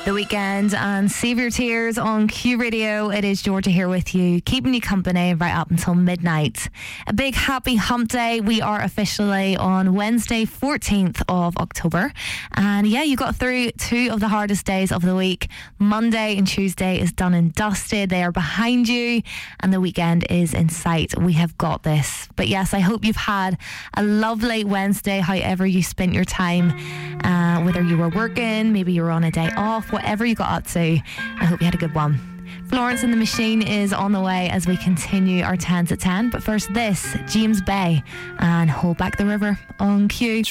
The Weekend and Save Your Tears on Q Radio. It is Georgia here with you, keeping you company right up until midnight. A big happy hump day. We are officially on Wednesday, 14th of October. And yeah, you got through two of the hardest days of the week. Monday and Tuesday is done and dusted. They are behind you and the weekend is in sight. We have got this. But yes, I hope you've had a lovely Wednesday, however you spent your time, whether you were working, maybe you were on a day off, whatever you got up to. I hope you had a good one. Florence and the Machine is on the way as we continue our 10 to 10. But first this, James Bay and Hold Back the River on Q.